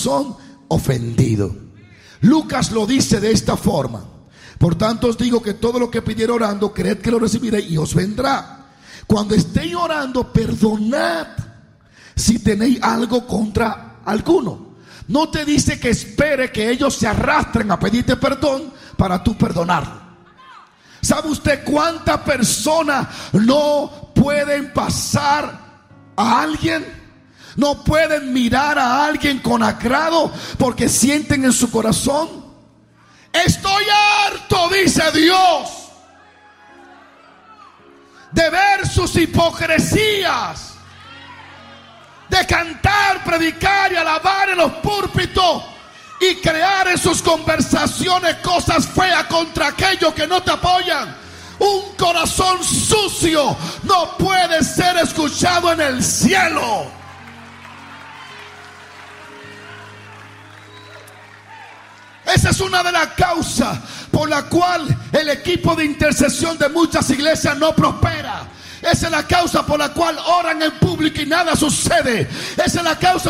corazón ofendido. Lucas lo dice de esta forma: por tanto os digo que todo lo que pidiere orando, creed que lo recibiréis y os vendrá. Cuando estéis orando, perdonad si tenéis algo contra alguno. No te dice que espere que ellos se arrastren a pedirte perdón para tú perdonarlo. ¿Sabe usted cuántas personas no pueden pasar a alguien? No pueden mirar a alguien con agrado porque sienten en su corazón: estoy harto, dice Dios, de ver sus hipocresías, de cantar, predicar y alabar en los púlpitos y crear en sus conversaciones cosas feas contra aquellos que no te apoyan. Un corazón sucio no puede ser escuchado en el cielo. Esa es una de las causas por la cual el equipo de intercesión de muchas iglesias no prospera. Esa es la causa por la cual oran en público y nada sucede. Esa es la causa